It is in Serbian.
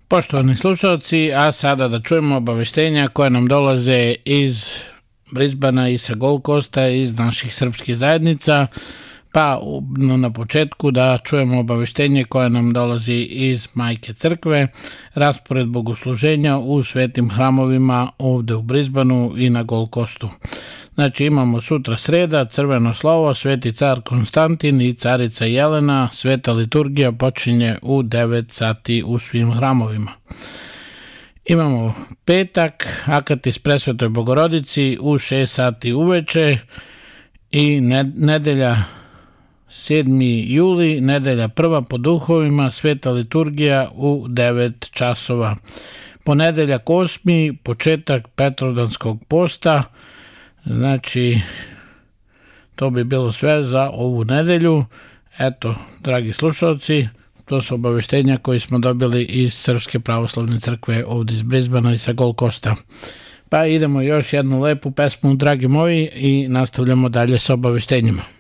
Poštovani slušalci, a sada da čujemo obaveštenja koje nam dolaze iz Brisbanea i sa Gold Coasta, iz naših srpskih zajednica. Pa na početku da čujemo obaveštenje koje nam dolazi iz Majke crkve, raspored bogosluženja u svetim hramovima ovde u Brisbaneu i na Gold Coastu. Znači imamo sutra sreda, crveno slovo, Sveti car Konstantin i carica Jelena, sveta liturgija počinje u 9 sati u svim hramovima. Imamo petak, akatis presvetoj Bogorodici u 6 sati uveče i nedelja 7. juli, nedelja prva po duhovima, sveta liturgija u 9 časova. Ponedeljak 8. početak Petrovdanskog posta, znači to bi bilo sve za ovu nedelju. Eto, dragi slušalci, to su obaveštenja koje smo dobili iz Srpske pravoslavne crkve ovdje iz Brisbanea i sa Gold Coasta. Pa idemo još jednu lepu pesmu, dragi moji, i nastavljamo dalje sa obaveštenjima.